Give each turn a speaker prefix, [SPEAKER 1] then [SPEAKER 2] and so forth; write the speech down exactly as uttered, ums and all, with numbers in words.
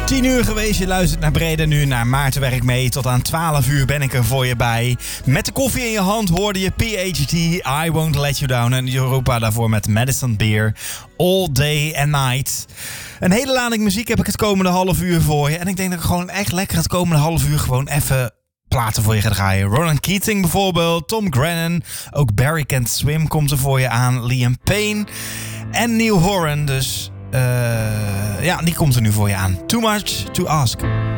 [SPEAKER 1] tien uur geweest, je luistert naar Breda nu, naar Maarten Werk mee. Tot aan twaalf uur ben ik er voor je bij. Met de koffie in je hand hoorde je P H D, I Won't Let You Down. En Europa daarvoor met Madison Beer, All Day and Night. Een hele lading muziek heb ik het komende half uur voor je. En ik denk dat ik gewoon echt lekker het komende half uur gewoon even platen voor je ga draaien. Ronan Keating bijvoorbeeld, Tom Grennan. Ook Barry Can't Swim komt er voor je aan. Liam Payne en Neil Horan. Dus uh, ja, die komt er nu voor je aan. Too Much to Ask.